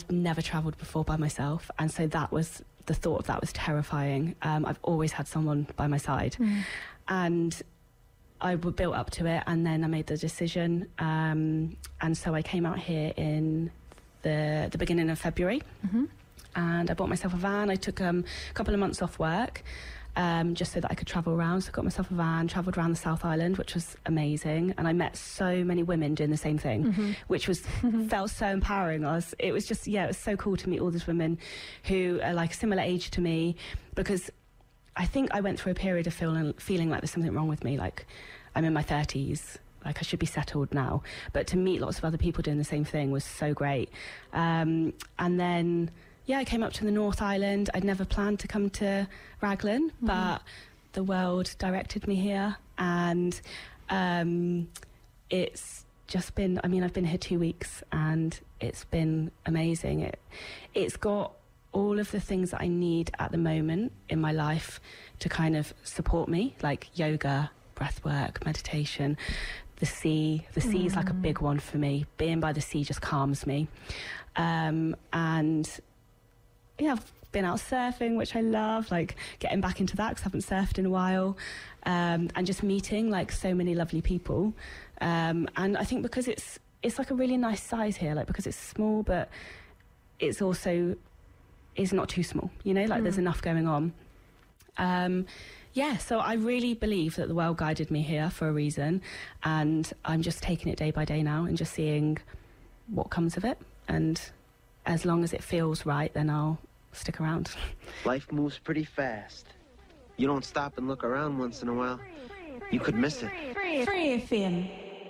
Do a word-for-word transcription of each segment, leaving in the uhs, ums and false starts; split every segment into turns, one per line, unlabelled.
I've never travelled before by myself, and so that was the thought of that was terrifying. Um, I've always had someone by my side, mm. and I built up to it, and then I made the decision, um, and so I came out here in the the beginning of February, mm-hmm. and I bought myself a van. I took um, a couple of months off work, um, just so that I could travel around. So I got myself a van, travelled around the South Island, which was amazing, and I met so many women doing the same thing, mm-hmm. which was felt so empowering. I was, it was just, yeah, it was so cool to meet all these women who are like a similar age to me, because I think I went through a period of feeling feeling like there's something wrong with me, like I'm in my thirties, like I should be settled now. But to meet lots of other people doing the same thing was so great. Um, and then, yeah, I came up to the North Island. I'd never planned to come to Raglan, mm-hmm. but the world directed me here. And um, it's just been, I mean, I've been here two weeks and it's been amazing. It, it's got all of the things that I need at the moment in my life to kind of support me, like yoga, breath work, meditation, the sea. The sea is mm. like a big one for me. Being by the sea just calms me. Um, and yeah, I've been out surfing, which I love, like getting back into that because I haven't surfed in a while, um, and just meeting like so many lovely people. Um, and I think because it's it's like a really nice size here, like because it's small, but it's also is not too small, you know, like mm. there's enough going on. Um, yeah, so I really believe that the world guided me here for a reason, and I'm just taking it day by day now and just seeing what comes of it. And as long as it feels right, then I'll stick around.
Life moves pretty fast. You don't stop and look around once in a while, you could miss it.
Free F M.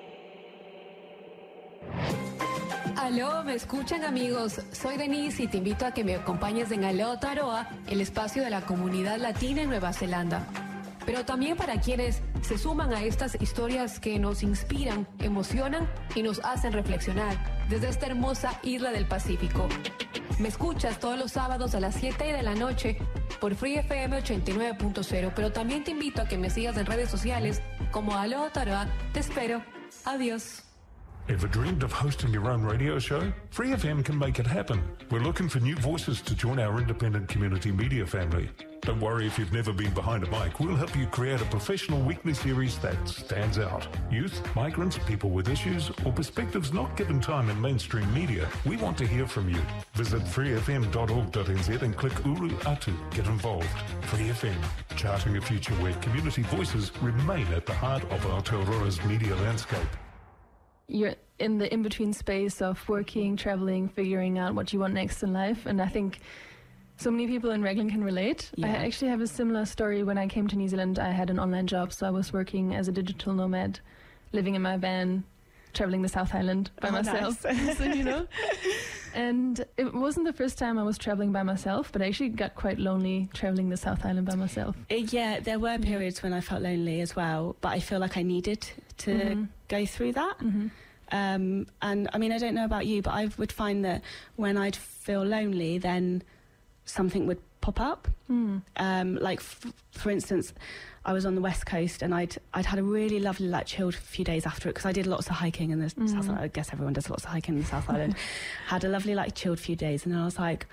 Aló, ¿me escuchan, amigos? Soy Denise y te invito a que me acompañes en Aotearoa, el espacio de la comunidad latina en Nueva Zelanda. Pero también para quienes se suman a estas historias que nos inspiran, emocionan y nos hacen reflexionar desde esta hermosa isla del Pacífico. Me escuchas todos los sábados a las siete de la noche por Free F M ochenta y nueve punto cero, pero también te invito a que me sigas en redes sociales como Aotearoa. Te espero. Adiós.
Ever dreamed of hosting your own radio show? Free F M can make it happen. We're looking for new voices to join our independent community media family. Don't worry if you've never been behind a mic. We'll help you create a professional weekly series that stands out. Youth, migrants, people with issues, or perspectives not given time in mainstream media. We want to hear from you. Visit free f m dot org dot n z and click Uru Atu. Get involved. Free F M, charting a future where community voices remain at the heart of Aotearoa's media landscape.
You're in the in-between space of working, traveling, figuring out what you want next in life. And I think so many people in Raglan can relate. Yeah. I actually have a similar story. When I came to New Zealand, I had an online job. So I was working as a digital nomad, living in my van, traveling the South Island by oh, myself. Nice. So, you know. And it wasn't the first time I was traveling by myself, but I actually got quite lonely traveling the South Island by myself.
Yeah, there were periods when I felt lonely as well, but I feel like I needed to mm-hmm. go through that. Mm-hmm. Um, and I mean, I don't know about you, but I would find that when I'd feel lonely, then something would pop up. Mm. Um, like, f- for instance, I was on the West Coast and I'd I'd had a really lovely, like, chilled few days after it because I did lots of hiking in the mm. South Island. I guess everyone does lots of hiking in the South Island. Had a lovely, like, chilled few days, and then I was like,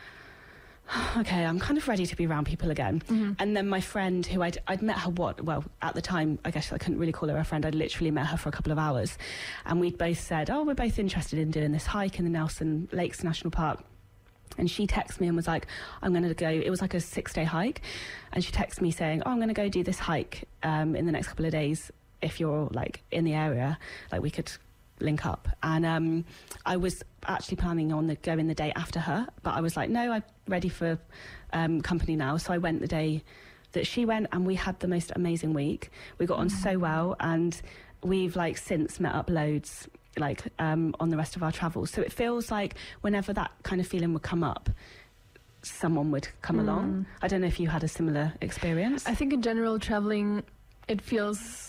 okay, I'm kind of ready to be around people again. Mm-hmm. And then my friend, who I'd, I'd met her, what, well, at the time, I guess I couldn't really call her a friend. I'd literally met her for a couple of hours. And we'd both said, oh, we're both interested in doing this hike in the Nelson Lakes National Park. And she texted me and was like, I'm going to go, it was like a six-day hike. And she texted me saying, oh, I'm going to go do this hike um, in the next couple of days. If you're, like, in the area, like, we could link up. And um, I was actually planning on the, going the day after her, but I was like, no, I'm ready for um, company now. So I went the day that she went, and we had the most amazing week. We got on mm-hmm. so well, and we've, like, since met up loads, like, um, on the rest of our travels. So it feels like whenever that kind of feeling would come up, someone would come mm. along. I don't know if you had a similar experience.
I think in general, traveling, it feels...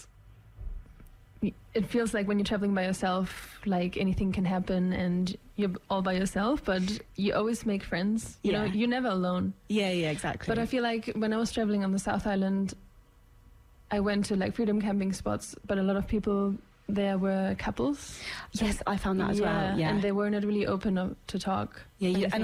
It feels like when you're traveling by yourself, like anything can happen and you're all by yourself, but you always make friends. You yeah. know, you're never alone.
Yeah, yeah, exactly.
But I feel like when I was traveling on the South Island, I went to, like, freedom camping spots, but a lot of people there were couples.
Yes, I found that as
yeah,
well. Yeah,
and they were not really open up to talk.
Yeah, you, and